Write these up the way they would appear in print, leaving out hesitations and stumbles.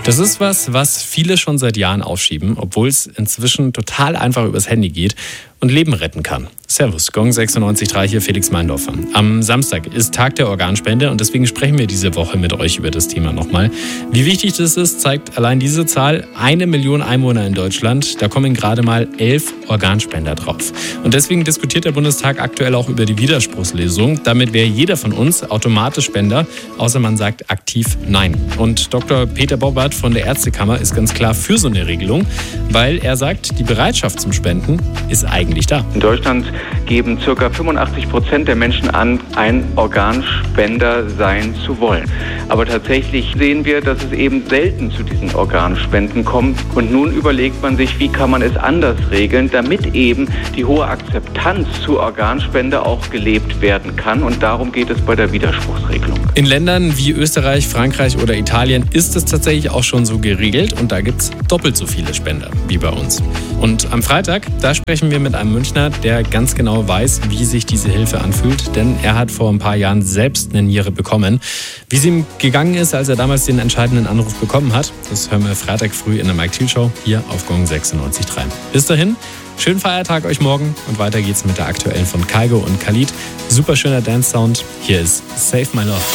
Das ist was viele schon seit Jahren aufschieben, obwohl es inzwischen total einfach übers Handy geht und Leben retten kann. Servus, Gong 96.3 hier, Felix Meindorfer. Am Samstag ist Tag der Organspende und deswegen sprechen wir diese Woche mit euch über das Thema nochmal. Wie wichtig das ist, zeigt allein diese Zahl. 1 Million Einwohner in Deutschland, da kommen gerade mal 11 Organspender drauf. Und deswegen diskutiert der Bundestag aktuell auch über die Widerspruchslösung. Damit wäre jeder von uns automatisch Spender, außer man sagt aktiv Nein. Und Dr. Peter Bobbert von der Ärztekammer ist ganz klar für so eine Regelung, weil er sagt, die Bereitschaft zum Spenden ist eigentlich da. In Deutschland geben ca. 85% der Menschen an, ein Organspender sein zu wollen. Aber tatsächlich sehen wir, dass es eben selten zu diesen Organspenden kommt. Und nun überlegt man sich, wie kann man es anders regeln, damit eben die hohe Akzeptanz zur Organspende auch gelebt werden kann. Und darum geht es bei der Widerspruchsregelung. In Ländern wie Österreich, Frankreich oder Italien ist es tatsächlich auch schon so geregelt und da gibt es doppelt so viele Spender wie bei uns. Und am Freitag, da sprechen wir mit einem Münchner, der ganz genau weiß, wie sich diese Hilfe anfühlt, denn er hat vor ein paar Jahren selbst eine Niere bekommen. Wie es ihm gegangen ist, als er damals den entscheidenden Anruf bekommen hat, das hören wir Freitag früh in der Mike Thiel Show hier auf Gong 96.3. Bis dahin, schönen Feiertag euch morgen und weiter geht's mit der aktuellen von Kygo und Khalid. Super schöner Dance-Sound. Hier ist Save My Love.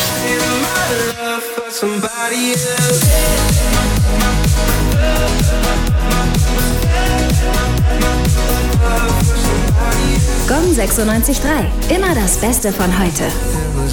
Gong 96.3. Immer das Beste von heute.